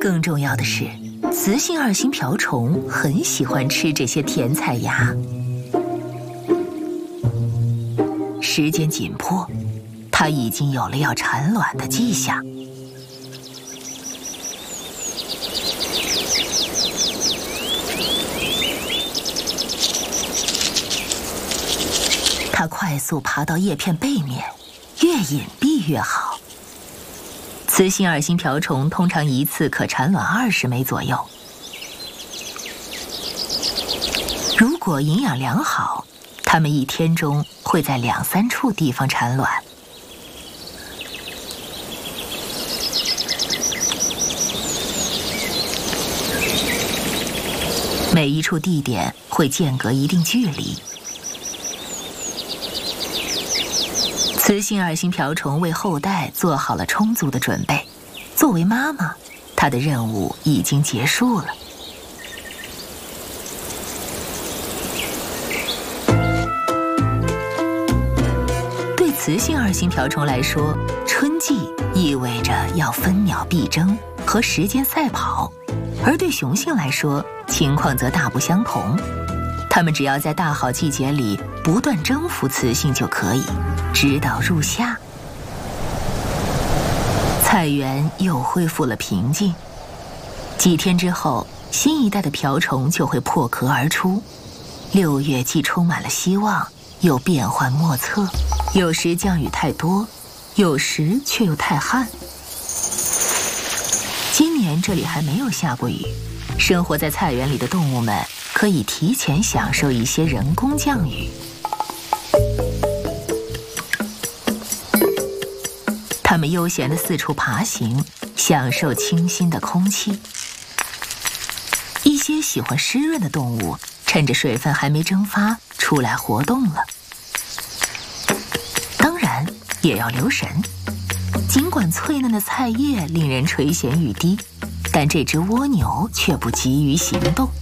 更重要的是，雌性二星瓢虫很喜欢吃这些甜菜芽。时间紧迫，它已经有了要产卵的迹象。它快速爬到叶片背面，越隐蔽越好。雌性二星瓢虫通常一次可产卵20枚左右。如果营养良好，它们一天中会在2、3处地方产卵。每一处地点会间隔一定距离。雌性二星瓢虫为后代做好了充足的准备。作为妈妈，她的任务已经结束了。对雌性二星瓢虫来说，春季意味着要分秒必争和时间赛跑，而对雄性来说，情况则大不相同。它们只要在大好季节里不断征服雌性就可以，直到入夏。菜园又恢复了平静。几天之后，新一代的瓢虫就会破壳而出。6月既充满了希望，又变幻莫测，有时降雨太多，有时却又太旱。今年这里还没有下过雨，生活在菜园里的动物们可以提前享受一些人工降雨。它们悠闲地四处爬行，享受清新的空气。一些喜欢湿润的动物趁着水分还没蒸发出来活动了。当然也要留神，尽管脆嫩的菜叶令人垂涎欲滴，但这只蜗牛却不急于行动。